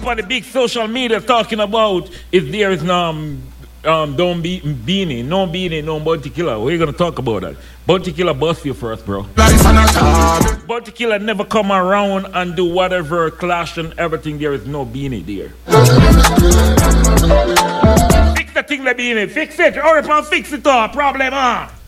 up on the big social media talking about if there is no don't be beanie, no Bounty Killer. We're gonna talk about that. Bounty Killer bust you first, bro. Bounty Killer never come around and do whatever clash and everything. There is no beanie there. Fix the thing, the beanie. Fix it. Hurry up and fix it up. Problem,